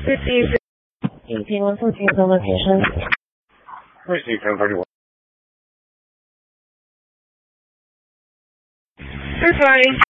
18 114 the location. Receive 1031. They're fine.